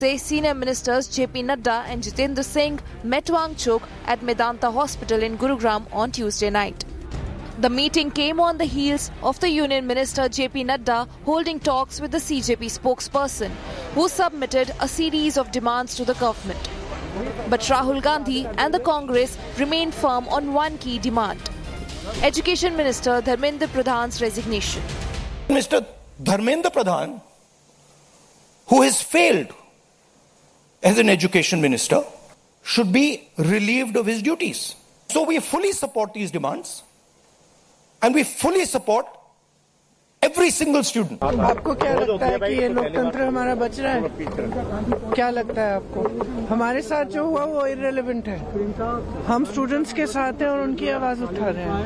Senior ministers JP Nadda and Jitendra Singh met Wangchuk at Medanta Hospital in Gurugram on Tuesday night. The meeting came on the heels of the Union Minister JP Nadda holding talks with the CJP spokesperson, who submitted a series of demands to the government. But Rahul Gandhi and the Congress remained firm on one key demand: Education Minister Dharmendra Pradhan's resignation. Mr. Dharmendra Pradhan, who has failed as an education minister, should be relieved of his duties. So we fully support these demands and we fully support every single student. आपको क्या लगता है कि ये लोकतंत्र हमारा बच रहा है? क्या लगता है आपको? हमारे साथ जो हुआ वो irrelevant है. हम स्टूडेंट्स के साथ हैं और उनकी आवाज उठा रहे हैं.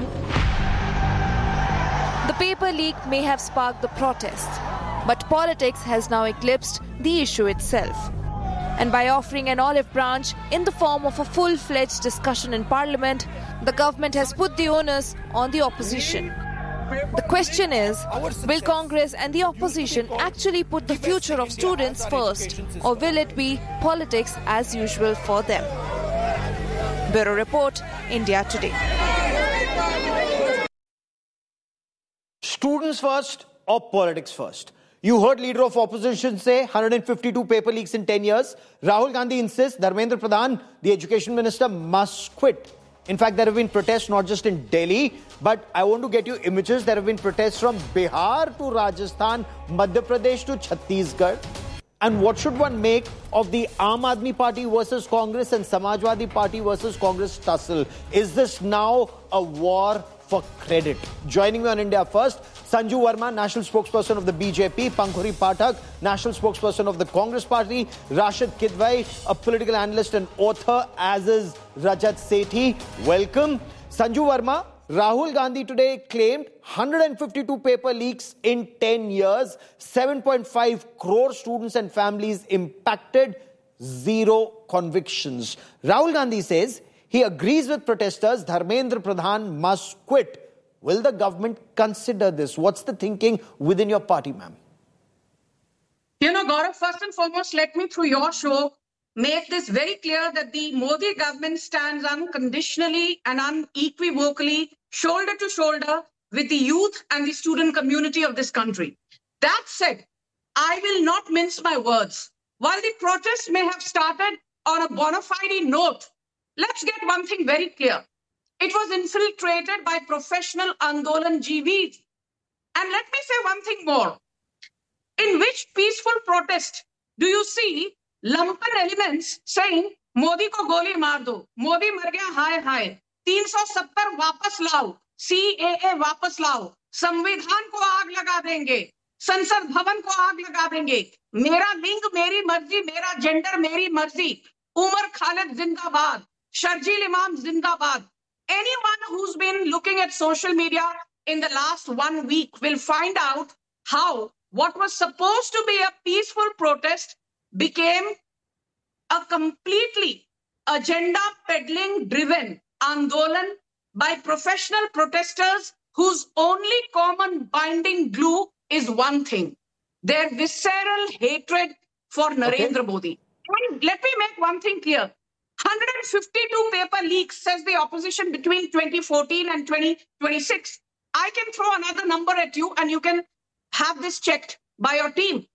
The paper leak may have sparked the protest, but politics has now eclipsed the issue itself. And by offering an olive branch in the form of a full-fledged discussion in Parliament, the government has put the onus on the opposition. The question is, will Congress and the opposition actually put the future of students first, or will it be politics as usual for them? Bureau Report, India Today. Students first or politics first? You heard Leader of Opposition say 152 paper leaks in 10 years. Rahul Gandhi insists Dharmendra Pradhan, the Education Minister, must quit. In fact, there have been protests not just in Delhi, but I want to get you images. There have been protests from Bihar to Rajasthan, Madhya Pradesh to Chhattisgarh. And what should one make of the Aam Aadmi Party versus Congress and Samajwadi Party versus Congress tussle? Is this now a war for credit? Joining me on India First, Sanju Verma, National Spokesperson of the BJP, Pankhuri Pathak, National Spokesperson of the Congress Party, Rashid Kidwai, a political analyst and author, as is Rajat Sethi. Welcome. Sanju Verma, Rahul Gandhi today claimed 152 paper leaks in 10 years, 7.5 crore students and families impacted, zero convictions. Rahul Gandhi says he agrees with protesters, Dharmendra Pradhan must quit. Will the government consider this? What's the thinking within your party, ma'am? You know, Gaurav, first and foremost, let me, through your show, make this very clear that the Modi government stands unconditionally and unequivocally, shoulder to shoulder, with the youth and the student community of this country. That said, I will not mince my words. While the protests may have started on a bona fide note, let's get one thing very clear. It was infiltrated by professional Andolan GVs. And let me say one thing more. In which peaceful protest do you see lumpen elements saying, Modi ko goli maar do, Modi mar gaya, hai hai, 370 वापस लाओ, CAA वापस लाओ, संविधान को आग लगा देंगे, संसद भवन को आग लगा देंगे, मेरा लिंग मेरी मर्जी, मेरा जेंडर मेरी मर्जी, उमर खालिद जिंदाबाद, शर्जील इमाम जिंदाबाद. Anyone who's been looking at social media in the last 1 week will find out how what was supposed to be a peaceful protest became a completely agenda-peddling driven andolan by professional protesters whose only common binding glue is one thing: their visceral hatred for Narendra Modi. And let me make one thing clear. 152 paper leaks, says the opposition, between 2014 and 2026. I can throw another number at you and you can have this checked by your team.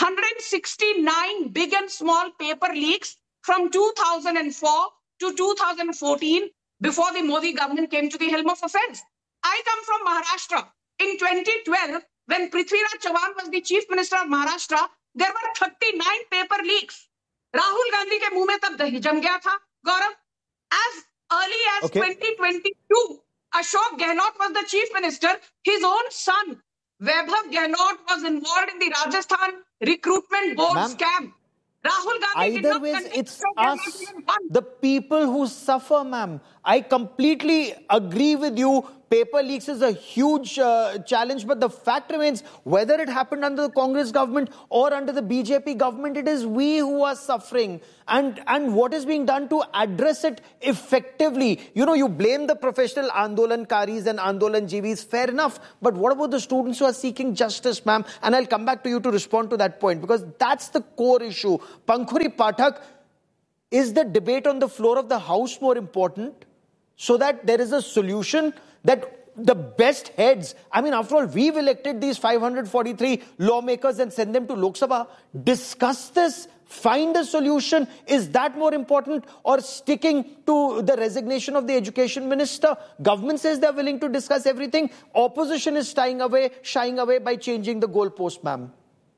169 big and small paper leaks from 2004 to 2014, before the Modi government came to the helm of affairs. I come from Maharashtra. In 2012, when Prithviraj Chavan was the chief minister of Maharashtra, there were 39 paper leaks. Rahul Gandhi के मुंह में तब दही जम गया था, गौरव. As early as 2022, Ashok Gehlot was the chief minister. His own son, Vaibhav Gehlot, was involved in the Rajasthan recruitment board scam. Rahul Gandhi either way, it's us, the people who suffer, ma'am. I completely agree with you. paper leaks is a huge challenge, but the fact remains, whether it happened under the Congress government or under the BJP government, it is we who are suffering. And what is being done to address it effectively? You know, you blame the professional Andolankaris and Andolanjeevis, fair enough. But what about the students who are seeking justice, ma'am? And I'll come back to you to respond to that point, because that's the core issue. Pankhuri Pathak, is the debate on the floor of the House more important, so that there is a solution, that the best heads, I mean, after all, we've elected these 543 lawmakers and send them to Lok Sabha, discuss this, find a solution? Is that more important, or sticking to the resignation of the education minister? Government says they're willing to discuss everything. Opposition is shying away by changing the goalpost, ma'am.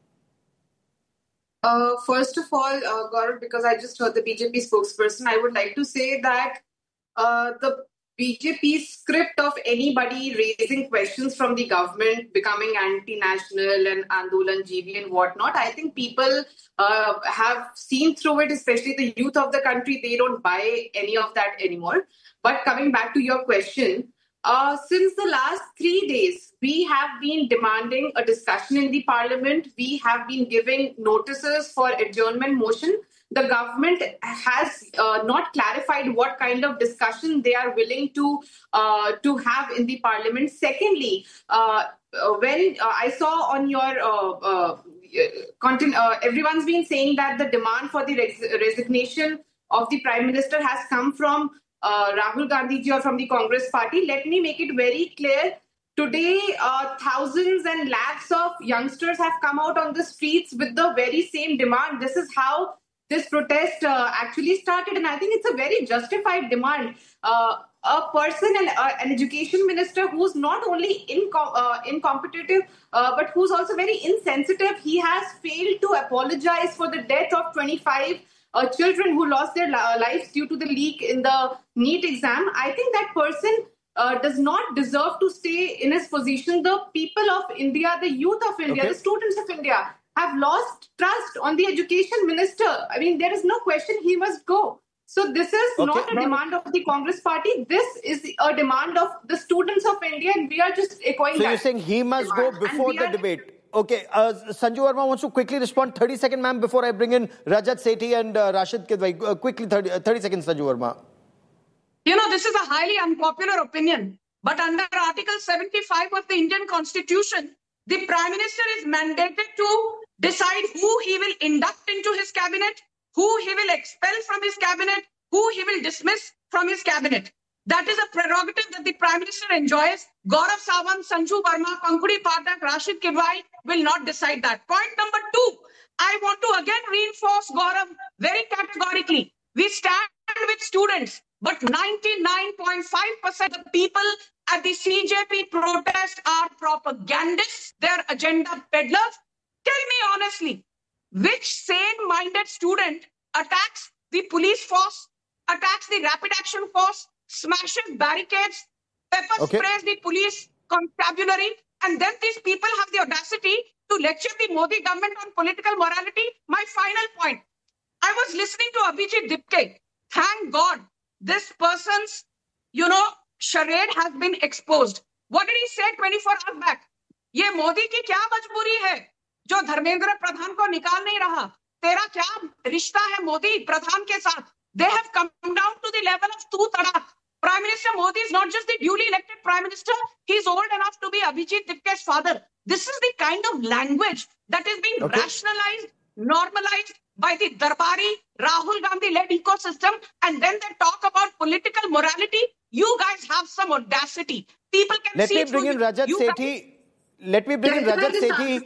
First of all, Gaurav, because I just heard the BJP spokesperson, I would like to say that the BJP script of anybody raising questions from the government becoming anti-national and Andolanjeevi and whatnot, I think people have seen through it, especially the youth of the country. They don't buy any of that anymore. But coming back to your question, since the last 3 days, we have been demanding a discussion in the parliament. We have been giving notices for adjournment motion. The government has not clarified what kind of discussion they are willing to have in the parliament. Secondly, when I saw on your content, everyone's been saying that the demand for the resignation of the Prime Minister has come from Rahul Gandhi ji or from the Congress party. Let me make it very clear. Today, thousands and lakhs of youngsters have come out on the streets with the very same demand. This is how this protest actually started, and I think it's a very justified demand. A person, an education minister who's not only incompetitive, but who's also very insensitive. He has failed to apologize for the death of 25 children who lost their lives due to the leak in the NEET exam. I think that person does not deserve to stay in his position. The people of India, the youth of India, the students of India have lost trust on the education minister. I mean, there is no question he must go. So this is not a demand of the Congress party. This is a demand of the students of India, and we are just echoing that. So you're saying he must go before the debate. Okay, Sanju Verma wants to quickly respond. 30 seconds, ma'am, before I bring in Rajat Sethi and Rashid Kidwai. Quickly, 30 seconds, Sanju Verma. You know, this is a highly unpopular opinion. But under Article 75 of the Indian Constitution, the Prime Minister is mandated to decide who he will induct into his cabinet, who he will expel from his cabinet, who he will dismiss from his cabinet. That is a prerogative that the Prime Minister enjoys. Gaurav Sawant, Sanju Verma, Pankhuri Pathak, Rashid Kidwai will not decide that. Point number 2, I want to again reinforce, Gaurav, very categorically. We stand with students, but 99.5% of the people at the CJP protest are propagandists, they're agenda peddlers. Tell me honestly, which sane-minded student attacks the police force, attacks the rapid action force, smashes barricades, pepper sprays the police constabulary, and then these people have the audacity to lecture the Modi government on political morality? My final point. I was listening to Abhijit Dipke. Thank God this person's, charade has been exposed. What did he say 24 hours back? ये मोदी की क्या मजबूरी है जो धर्मेंद्र प्रधान को निकाल नहीं रहा? तेरा क्या रिश्ता है मोदी प्रधान के साथ? They have come down to the level of tu tadak. Prime Minister Modi is not just the duly elected Prime Minister, he is old enough to be Abhijit Dipke's father. This is the kind of language that is being rationalized, normalized by the Darbari, Rahul Gandhi-led ecosystem, and then they talk about political morality. You guys have some audacity. People can see through you. Let me bring in Rajat Sethi.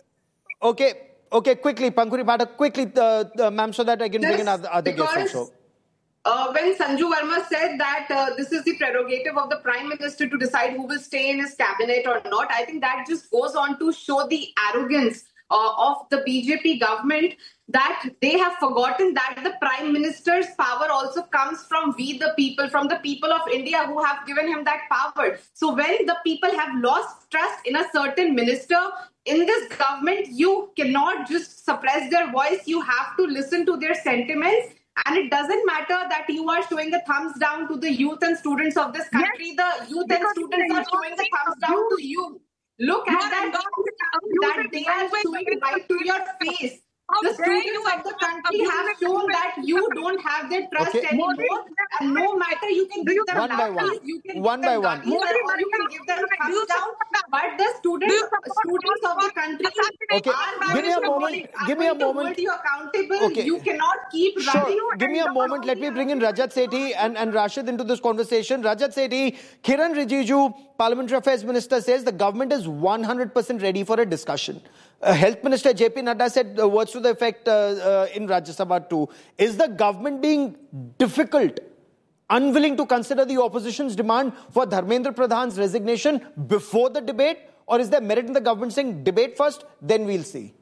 Okay, quickly, Pankhuri Pathak, quickly, ma'am, so that I can bring in other guests also. When Sanju Verma said that this is the prerogative of the Prime Minister to decide who will stay in his cabinet or not, I think that just goes on to show the arrogance of the BJP government, that they have forgotten that the Prime Minister's power also comes from we the people, from the people of India who have given him that power. So when the people have lost trust in a certain minister, in this government, you cannot just suppress their voice. You have to listen to their sentiments. And it doesn't matter that you are showing a thumbs down to the youth and students of this country. The youth and students are showing the thumbs down to you. Look at that they are showing right to your face. The students of the country have shown that you don't have their trust anymore. And no matter, you can give them one by one, one by one, or you can give them thumbs down. But the students of the country are give me a moment. Give me a moment. Hold you accountable. Okay. You cannot keep running. Give me a moment. Let me bring in Rajat Sethi and Rashid into this conversation. Rajat Sethi, Kiran Rijiju, Parliamentary Affairs Minister, says the government is 100% ready for a discussion. Health Minister JP Nadda said words to the effect in Rajya Sabha too. Is the government being difficult, unwilling to consider the opposition's demand for Dharmendra Pradhan's resignation before the debate? Or is there merit in the government saying debate first, then we'll see?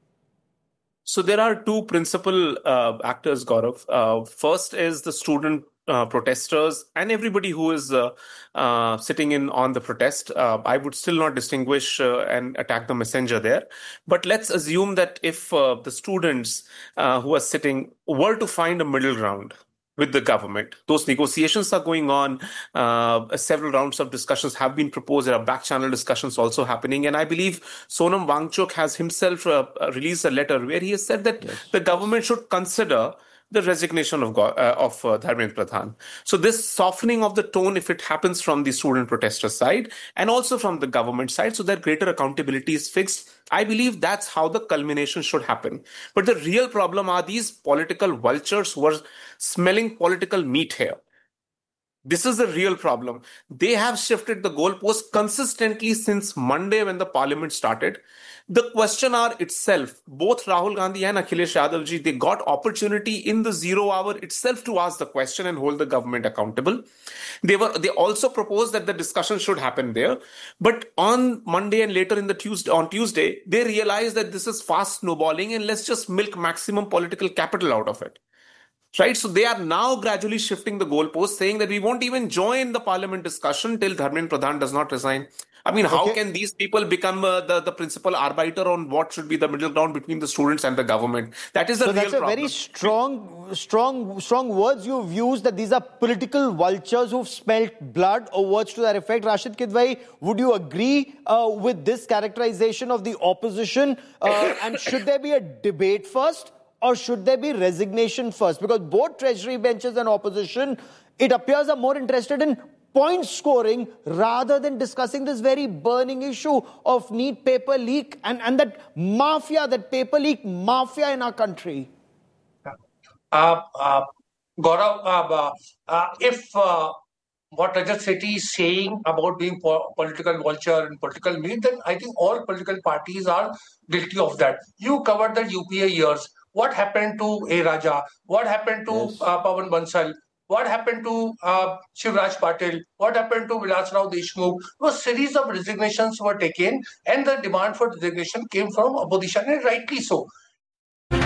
So there are two principal actors, Gaurav. First is the student protesters and everybody who is sitting in on the protest. I would still not distinguish and attack the messenger there. But let's assume that if the students who are sitting were to find a middle ground with the government, those negotiations are going on. Several rounds of discussions have been proposed. There are back channel discussions also happening. And I believe Sonam Wangchuk has himself released a letter where he has said that the government should consider the resignation of Dharmendra Pradhan. So this softening of the tone, if it happens from the student protester side and also from the government side, so that greater accountability is fixed, I believe that's how the culmination should happen. But the real problem are these political vultures who are smelling political meat here. This is the real problem. They have shifted the goalpost consistently since Monday when the parliament started. The question hour itself, both Rahul Gandhi and Akhilesh Yadav ji, they got opportunity in the 0 hour itself to ask the question and hold the government accountable. They also proposed that the discussion should happen there. But on Monday and later on Tuesday, they realized that this is fast snowballing and let's just milk maximum political capital out of it. Right, so they are now gradually shifting the goalpost, saying that we won't even join the parliament discussion till Dharmendra Pradhan does not resign. I mean, how can these people become the principal arbiter on what should be the middle ground between the students and the government? That is a real problem. So that's a very strong words you've used, that these are political vultures who've smelt blood, or words to that effect. Rashid Kidwai, would you agree with this characterization of the opposition? And should there be a debate first? Or should there be resignation first? Because both treasury benches and opposition, it appears, are more interested in point scoring rather than discussing this very burning issue of NEET paper leak and that mafia, that paper leak mafia in our country. Gaurav, if what Rajat Sethi is saying about being political vulture and political meat, then I think all political parties are guilty of that. You covered the UPA years. What happened to A. Raja? What happened to Pawan Bansal? What happened to Shivraj Patil? What happened to Vilas Rao Deshmukh? A series of resignations were taken and the demand for resignation came from opposition, and rightly so.